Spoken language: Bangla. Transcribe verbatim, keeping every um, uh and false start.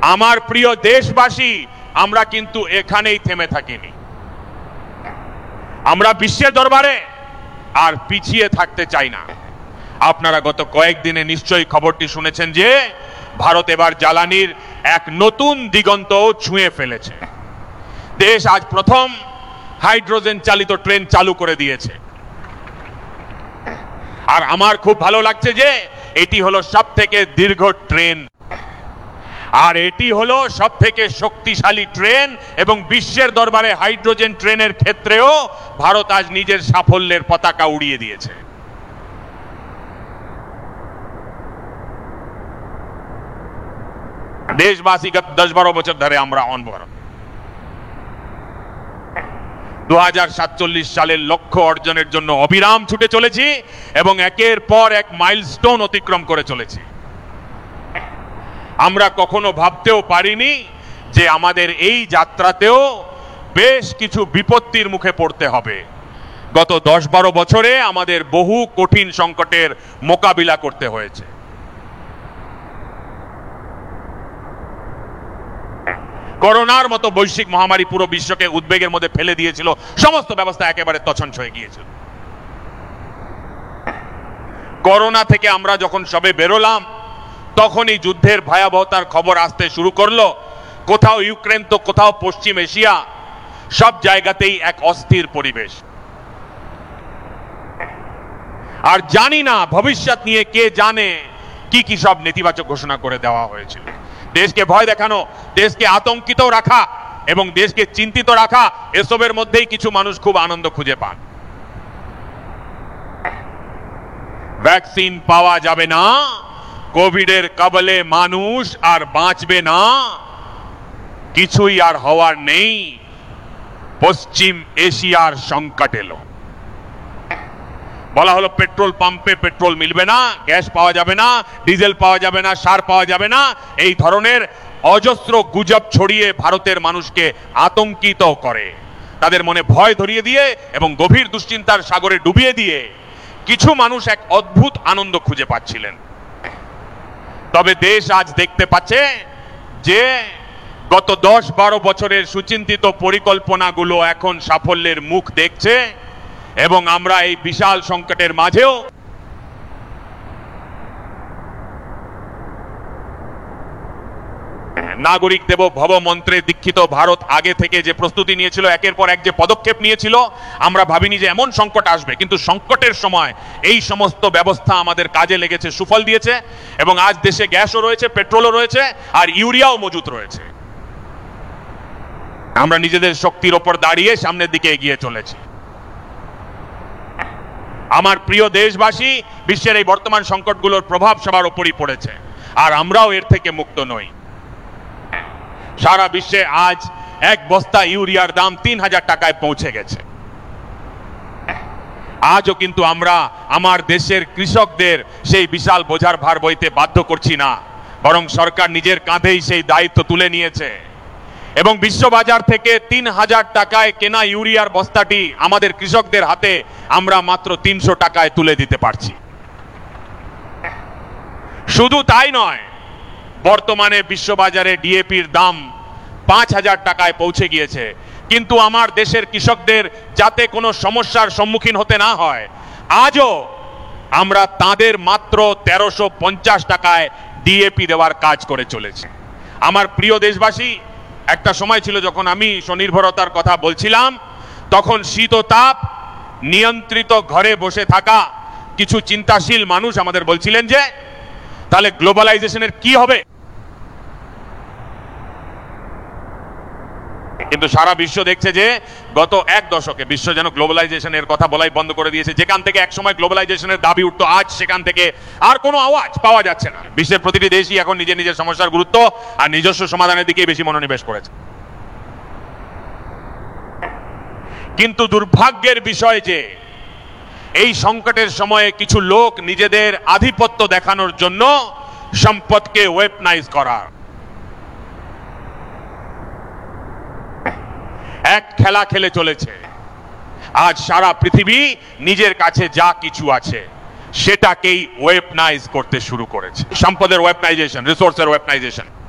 আমার প্রিয় দেশবাসী, আমরা কিন্তু এখানেই থেমে থাকিনি। আমরা বিশ্বের দরবারে আর পিছিয়ে থাকতে চাই না। আপনারা গত কয়েকদিনে নিশ্চয়ই খবরটি শুনেছেন যে ভারত এবার জ্বালানির এক নতুন দিগন্ত ছুঁয়ে ফেলেছে। দেশ আজ প্রথম হাইড্রোজেন চালিত ট্রেন চালু করে দিয়েছে। আর আমার খুব ভালো লাগছে যে এটি হলো সব থেকে দীর্ঘ ট্রেন, আর এটি হলো সব থেকে শক্তিশালী ট্রেন, এবং বিশ্বের দরবারে হাইড্রোজেন ট্রেনের ক্ষেত্রেও ভারত আজ নিজের সাফল্যের পতাকা উড়িয়ে দিয়েছে। দেশবাসী গত দশ বারো বছর ধরে আমরা অনবরত দু হাজার সাতচল্লিশ সালের লক্ষ্য অর্জনের জন্য অবিরাম ছুটে চলেছি এবং একের পর এক মাইলস্টোন অতিক্রম করে চলেছি। আমরা কখনো ভাবতেও পারিনি যে আমাদের এই যাত্রাতেও বেশ কিছু বিপত্তির মুখে পড়তে হবে। গত দশ বারো বছরে আমাদের বহু কঠিন সংকটের মোকাবিলা করতে হয়েছে। করোনার মতো বৈশ্বিক মহামারী পুরো বিশ্বকে উদ্বেগের মধ্যে ফেলে দিয়েছিল, সমস্ত ব্যবস্থা একেবারে তছনছ হয়ে গিয়েছিল। করোনা থেকে আমরা যখন সবে বেরোলাম তখনই যুদ্ধের ভয়াবহতার খবর আসতে শুরু করলো। কোথাও ইউক্রেন তো কোথাও পশ্চিম এশিয়া, সব জায়গাতেই এক অস্থির পরিবেশ। আর জানি না ভবিষ্যৎ নিয়ে কে জানে কি কি সব নেতিবাচক ঘোষণা করে দেওয়া হয়েছিল। দেশকে ভয় দেখানো, দেশকে আতঙ্কিত রাখা এবং দেশকে চিন্তিত রাখা, এসবের মধ্যেই কিছু মানুষ খুব আনন্দ খুঁজে পান। ভ্যাকসিন পাওয়া যাবে না, কোভিডের কবলে মানুষ আর বাঁচবে না, কিছুই আর হওয়ার নেই, পশ্চিম এশিয়ার সংকট এলো। বলা হলো পেট্রোল পাম্পে পেট্রোল মিলবে না, গ্যাস পাওয়া যাবে না, ডিজেল পাওয়া যাবে না, সার পাওয়া যাবে না, এই ধরনের অজস্র গুজব ছড়িয়ে ভারতের মানুষকে আতঙ্কিত করে, তাদের মনে ভয় ধরিয়ে দিয়ে এবং গভীর দুশ্চিন্তার সাগরে ডুবিয়ে দিয়ে কিছু মানুষ এক অদ্ভুত আনন্দ খুঁজে পাচ্ছিলেন। তবে দেশ আজ দেখতে পাচ্ছে যে গত দশ বারো বছরের সুচিন্তিত পরিকল্পনাগুলো এখন সাফল্যের মুখ দেখছে এবং আমরা এই বিশাল সংকটের মাঝেও নাগরিক দেব ভব মন্ত্রে দীক্ষিত ভারত আগে থেকে যে প্রস্তুতি নিয়েছিল, একের পর এক যে পদক্ষেপ নিয়েছিল, আমরা ভাবিনি যে এমন সংকট আসবে, কিন্তু সংকটের সময় এই সমস্ত ব্যবস্থা আমাদের কাজে লেগেছে, সুফল দিয়েছে এবং আজ দেশে গ্যাসও রয়েছে, পেট্রোলও রয়েছে আর ইউরিয়াও মজুত রয়েছে। আমরা নিজেদের শক্তির ওপর দাঁড়িয়ে সামনের দিকে এগিয়ে চলেছি। আমার প্রিয় দেশবাসী, বিশ্বের এই বর্তমান সংকটগুলোর প্রভাব সবার উপরই পড়েছে আর আমরাও এর থেকে মুক্ত নই। সারা বিশ্বে আজ এক বস্তা ইউরিয়ার দাম তিন হাজার টাকায় পৌঁছে গেছে। আজও কিন্তু আমরা আমার দেশের কৃষকদের সেই বিশাল বোঝার ভার বইতে বাধ্য করছি না, বরং সরকার নিজের কাঁধেই সেই দায়িত্ব তুলে নিয়েছে এবং বিশ্ববাজার থেকে তিন হাজার টাকায় কেনা ইউরিয়ার বস্তাটি আমাদের কৃষকদের হাতে আমরা মাত্র তিনশো টাকায় তুলে দিতে পারছি। শুধু তাই নয়, বর্তমানে বিশ্ববাজারে ডিএপির দাম পাঁচ হাজার টাকায় পৌঁছে গিয়েছে, কিন্তু আমার দেশের কৃষকদের যাতে কোনো সমস্যার সম্মুখীন হতে না হয়, আজও আমরা তাদের মাত্র তেরোশো পঞ্চাশ টাকায় ডিএপি দেওয়ার কাজ করে চলেছি। আমার প্রিয় দেশবাসী, একটা সময় ছিল যখন আমি স্বনির্ভরতার কথা বলছিলাম, তখন শীত ও তাপ নিয়ন্ত্রিত ঘরে বসে থাকা কিছু চিন্তাশীল মানুষ আমাদের বলছিলেন যে তাহলে গ্লোবালাইজেশনের কি হবে। কিন্তু সারা বিশ্ব দেখছে যে গত এক দশকে বিশ্ব যেন গ্লোবালাইজেশনের কথা বলাই বন্ধ করে দিয়েছে। যেখান থেকে একসময় গ্লোবালাইজেশনের দাবি উঠতো, আজ সেখান থেকে আর কোনো আওয়াজ পাওয়া যাচ্ছে না। বিশ্বের প্রতিটি দেশই এখন নিজের নিজের সমস্যার গুরুত্ব আর নিজস্ব সমাধানের দিকে বেশি মনোনিবেশ করেছে। কিন্তু দুর্ভাগ্যের বিষয় যে এই সংকটের সময়ে কিছু লোক নিজেদের আধিপত্য দেখানোর জন্য সম্পদকে ওয়েপনাইজ করার এক খেলা খেলে চলেছে। আজ সারা পৃথিবী নিজের কাছে যা কিছু আছে সেটাকেই ওয়েপনাইজ করতে শুরু করেছে। সম্পদের ওয়েপনাইজেশন, রিসোর্সের ওয়েপনাইজেশন।